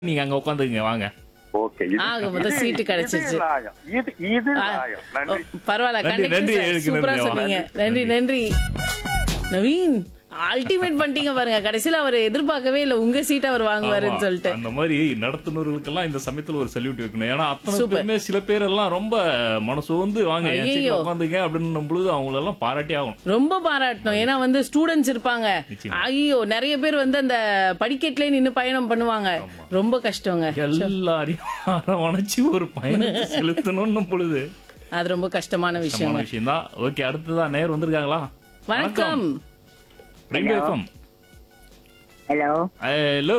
நீங்க அங்க உட்காந்துக்குங்க வாங்க. ஓகே. ஆக மொத்தம் சீட்டு கிடைச்சிருச்சு. இது நியாயம். நன்றி. பரவாயில்ல, நன்றி, கண்டக்டர் நன்றி, சார் எழுக்கு சூப்பரா நன்றி. சொன்னீங்க. நன்றி. நன்றி நவீன், அல்டிமேட் பண்ணிட்டீங்க பாருங்க. கடைசியில அவர் எதிர்பார்க்கவே இல்ல உங்க சீட் அவர் வாங்குவாருன்னு ஆமா, சொல்லிட்டு. அந்த மாதிரி நடத்துனர்களுக்கெல்லாம் இந்த சமயத்துல ஒரு சல்யூட் வைக்கணும். ஏன்னா அத்தனை Super. பேருமே சில பேர் எல்லாம் ரொம்ப மனசு வந்து வாங்க என் சீட்ல ஐயையோ. உட்காந்துங்க அப்படின்னு பொழுது அவங்களெல்லாம் பாராட்டி ஆகணும். ரொம்ப பாராட்டணும். ஏன்னா வந்து ஸ்டூடெண்ட்ஸ் இருப்பாங்க. நிச்சயமா. ஐயோ, நிறைய பேர் வந்து அந்த படிக்கட்டுலயே நின்னு பயணம் பண்ணுவாங்க. ரொம்ப கஷ்டங்க. எல்லாரையும் அரவணைச்சு ஒரு பயணத்தை செலுத்தணும்னு பொழுது அது ரொம்ப கஷ்டமான விஷயம். விஷயம் தான். ஓகே, அடுத்ததான் நேர் வந்திருக்காங்களா? வணக்கம். ரெண்டு FM. ஹலோ ஹலோ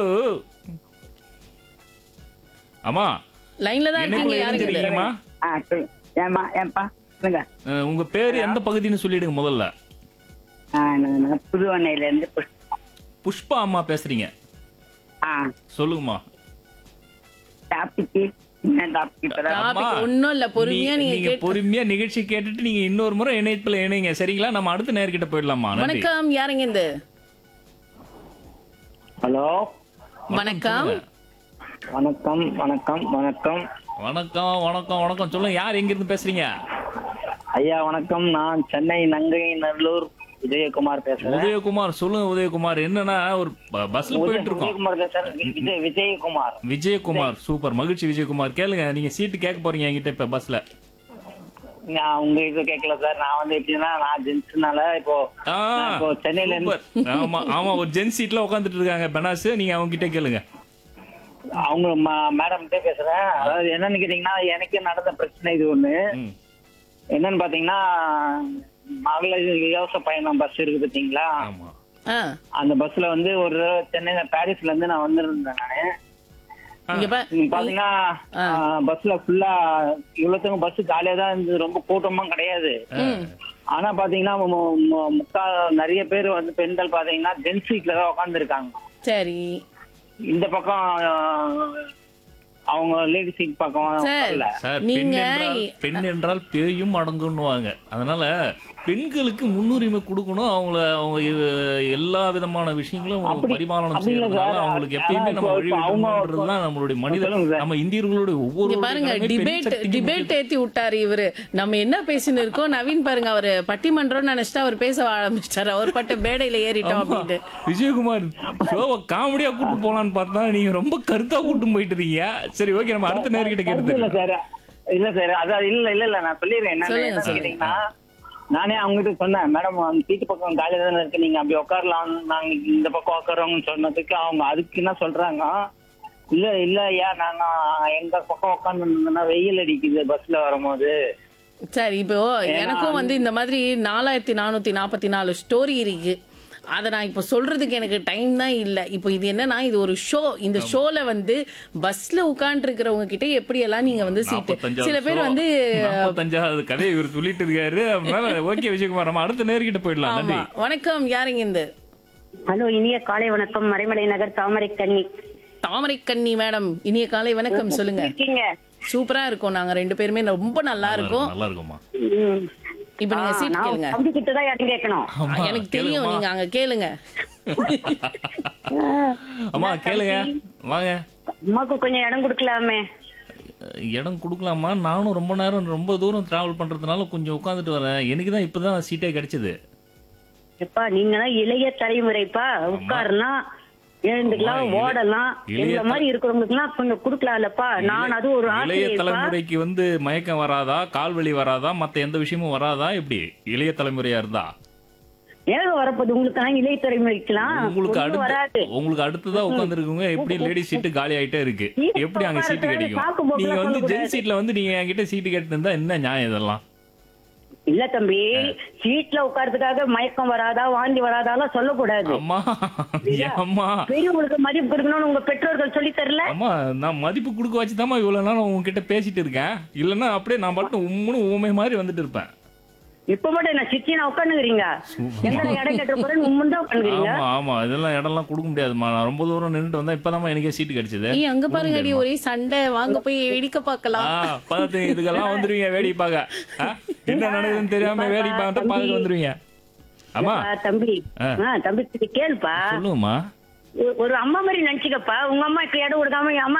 அம்மா, லைன்ல தான் இருக்கீங்க. என்ன யாருங்க இது? தெரியுமா? ஏம்மா ஏன்பா சொல்லுங்க. உங்க பேரு எந்த பகுதின்னு சொல்லிடுங்க முதல்ல. நான் புதுவண்ணையில இருந்து புஷ்பா அம்மா பேசுறீங்க, சொல்லுங்கம்மா. டாபிக் என்ன டாபிக் இப்பதான் டாபிக் அம்மா, ஒண்ணும் இல்ல, பொறுமையா நீங்க நீங்க கேட்டு. பொறுமையா நிகழ்ச்சி கேட்டுட்டு நீங்க இன்னொரு முறை இணையத்துல இணைங்க, சரிங்களா? நம்ம அடுத்த நேர்கிட்ட போயிடலாமா? நன்றி. வணக்கம், யாருங்க இந்த? ஹலோ வணக்கம். வணக்கம் வணக்கம் வணக்கம் வணக்கம் வணக்கம் வணக்கம், சொல்லுங்க, யார் எங்க இருந்து பேசுறீங்க? ஐயா வணக்கம். நான் சென்னை நங்கை நல்லூர் விஜயகுமார் பேசுறேன். உதயகுமார், சொல்லுங்க உதயகுமார். என்னன்னா ஒரு பஸ்ல போயிட்டு இருக்கோம். விஜயகுமார் பேசுறேன். விஜயகுமார். விஜயகுமார், சூப்பர், மகிழ்ச்சி விஜயகுமார். கேளுங்க, நீங்க சீட்டு கேட்க போறீங்க என்கிட்ட இப்ப பஸ்ல. நான் உங்க இது கேட்கல சார். நான் வந்து எப்படின்னா நான் ஜென்ஸ்னால இப்போ ஆ, நான் இப்போ சென்னையில இருந்து சூப்பர். ஆமா ஆமா, ஒரு ஜென் சீட்ல உட்காந்துட்டு இருக்காங்க பெனாஸ், நீங்க அவங்க கிட்ட கேளுங்க. அவங்க மேடம் கிட்டே பேசுறேன். அதாவது என்னன்னு கேட்டீங்கன்னா எனக்கு நடந்த பிரச்சனை இது ஒண்ணு. ம். என்னன்னு பாத்தீங்கன்னா மகளிர் இலவச பயணம் பஸ் இருக்கு பாத்தீங்களா? ஆமா. ஆ, அந்த பஸ்ல வந்து ஒரு தடவை சென்னையில பாரிஸ்ல இருந்து நான் வந்திருந்தேன் நானு. இங்க பா. பாத்தீங்கன்னா பஸ்ல ஃபுல்லா இவ்வளவுக்கும் பஸ் காலியா தான் இருந்தது, ரொம்ப கூட்டமும் கிடையாது. ஆனா பாத்தீங்கன்னா நிறைய பேர் வந்து பெண்கள் பாத்தீங்கன்னா ஜென்ஸ் சீட்ல தான் உட்கார்ந்துருக்காங்க. சரி இந்த பக்கம் அவங்க லேடி சீட் பக்கம் சார், உட்காரல. சார், நீங்க பெண் என்றால் பேயும் அடங்குன்னுவாங்க. அதனால பெண்களுக்கு முன்னுரிமை கொடுக்கணும். அவங்க எல்லா விதமான விஷயங்களும் பரிமாணம் அப்படி இல்ல செய்யறதுனால சார். அவங்களுக்கு எப்பயுமே நம்ம அதான் வழி இப்ப விடணும்ன்றதுதான் நம்மளுடைய மனித, சொல்லுங்க சார். நம்ம இந்தியர்களுடைய ஒவ்வொரு இங்க பாருங்க, டிபேட் ஏத்தி விட்டாரு இவரு. நம்ம என்ன பேசின்னு இருக்கோம். நவீன் பாருங்க, அவரு பட்டிமன்றம் நினைச்சிட்டு அவர் பேச ஆரம்பிச்சிட்டாரு. அவர் பட்ட மேடையில ஏறிட்டோம் அப்படின்ட்டு. விஜயகுமார் ஷோவை காமெடியா கூட்டு போலான்னு பார்த்தா நீங்க ரொம்ப கருத்தா கூட்டு போயிட்டு இருக்கீங்க. சரி, ஓகே, நம்ம அடுத்த நேர்கிட்ட இல்ல கேட்டு. சார், இல்ல சார், அதான் இல்ல நான் சொல்லிடுறேன். சொல்லுங்க, என்ன சொல்லுங்க. கேட்டீங்கன்னா நானே அவங்ககிட்ட சொன்னேன், மேடம் அந்த சீட்டு பக்கம் காலியா தானே இருக்கு, நீங்க அப்படி உட்காரலாம், நாங்க இந்த பக்கம் உட்காரோம்னு சொன்னதுக்கு அவங்க அதுக்கு என்ன சொல்றாங்க, இல்ல ஐயா நாங்க எங்க பக்கம் உட்காந்துருந்தோம்னா வெயில் அடிக்குது பஸ்ல வரும்போது. சரி, இப்போ எனக்கும் வந்து இந்த மாதிரி 4444 ஸ்டோரி இருக்கு. அதை நான் இப்போ சொல்றதுக்கு எனக்கு டைம் தான் இல்ல. இப்போ இது என்னன்னா, இது ஒரு ஷோ. இந்த ஷோல வந்து பஸ்ல உட்கார்ந்து இருக்கிறவங்க கிட்ட எப்படி எல்லாம் நீங்க வந்து சீட்டு, சில பேர் வந்து 45வது கதையை இவர் சொல்லிட்டு இருக்காரு. அதனால ஓகே விஜயகுமார், நம்ம அடுத்த நேர்கிட்ட போயிடலாம். ஆமா. நன்றி. வணக்கம், யாருங்க இந்த? ஹலோ, இனிய காலை வணக்கம். மறைமலை நகர் தாமரை கண்ணி தாமரை கண்ணி மேடம், இனிய காலை வணக்கம். சொல்லுங்க. இருக்கீங்க? சூப்பரா இருக்கும். நாங்க ரெண்டு பேருமே ரொம்ப நல்லா இருக்கும். நல்லா இருக்குமா? இப்போ நீங்க சீட் கேளுங்க. தம்பி கிட்ட தான் யாரும் கேட்கணும். ஆமா, எனக்கு தெரியும், கேளுங்கம்மா. நீங்க அங்க கேளுங்க. அம்மா கேளுங்க, வாங்க. அம்மாக்கு கொஞ்சம் இடம் கொடுக்கலாமே. இடம் கொடுக்கலாமா? நானும் ரொம்ப நேரம் ரொம்ப தூரம் டிராவல் பண்றதுனால கொஞ்சம் உட்காந்துட்டு வரேன். எனக்கு தான் இப்பதான் சீட்டே கிடைச்சது. எப்பா நீங்க தான் இளைய தலைமுறைப்பா, உட்காரலாம், எழுந்துக்கலாம், ஆமா, ஓடலாம். இளைய இந்த மாதிரி இருக்கிறவங்களுக்கு எல்லாம் கொஞ்சம் கொடுக்கலாம்லப்பா. நான் அது ஒரு இளைய ஆசைப்பா. தலைமுறைக்கு வந்து மயக்கம் வராதா, கால்வலி வராதா, மத்த எந்த விஷயமும் வராதா? எப்படி இளைய தலைமுறையா இருந்தா ஏக வரப்போது உங்களுக்கு இளைய தலைமுறைக்கலாம் உங்களுக்கு அடுத்ததா உட்கார்ந்து இருக்கவங்க எப்படி லேடி சீட்டு காலி ஆயிட்டே இருக்கு, எப்படி அங்க சீட்டு கிடைக்கும்? நீங்க வந்து ஜென் சீட்ல வந்து நீங்க என்கிட்ட சீட்டு கேட்டு இருந்தா என்ன நியாயம் இதெல்லாம்? இல்ல தம்பி, சீட்ல உட்கார்றதுக்காக மயக்கம் வராதா, வாந்தி வராதாலாம் சொல்லக்கூடாது. அம்மா அம்மா பெரியவங்களுக்கு மதிப்பு கொடுக்கணும்னு உங்க பெற்றோர்கள் சொல்லி தரல. அம்மா, நான் மதிப்பு கொடுக்க வச்சுதாம்மா இவ்வளவு நாள் உங்ககிட்ட பேசிட்டு இருக்கேன். இல்லன்னா அப்படியே நான் பாட்டு உம்முன்னு ஊமை மாதிரி வந்துட்டு இருப்பேன். இப்ப மட்டும் என்ன சிச்சினா உட்காந்துக்கிறீங்க? எங்க இடம் கேட்ட போறேன்னு உம்முன்னு தான் உட்காந்துக்கிறீங்க. ஆமா ஆமா, இதெல்லாம் இடம்லாம் கொடுக்க முடியாதுமா. நான் ரொம்ப தூரம் நின்றுட்டு வந்தா இப்பதான் எனக்கே சீட்டு கிடைச்சது. அங்க பாருங்க, அடி ஒரே சண்டை. வாங்க போய் வேடிக்கை பார்க்கலாம். பார்த்து இதுக்கெல்லாம் வந்துருவீங்க வேடிக்கை பார்க்க. என்ன நடக்குதுன்னு தெரியாம வேடிக்கை பார்க்க வந்துருவீங்க. ஆமா தம்பி, தம்பி கேளுப்பா. சொல்லுங்கம்மா. ஒரு அம்மா மாதிரி நினைச்சுக்கப்பா. உங்க அம்மா இப்ப இடம் கொடுக்காம அம்மா